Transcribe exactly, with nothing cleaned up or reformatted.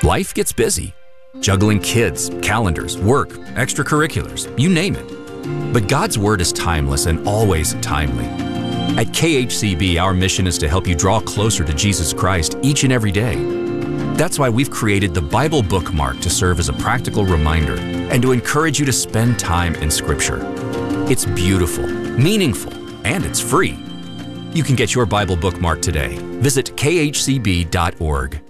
Life gets busy, juggling kids, calendars, work, extracurriculars, you name it. But God's Word is timeless and always timely. At K H C B, our mission is to help you draw closer to Jesus Christ each and every day. That's why we've created the Bible Bookmark to serve as a practical reminder and to encourage you to spend time in Scripture. It's beautiful, meaningful, and it's free. You can get your Bible Bookmark today. Visit K H C B dot org.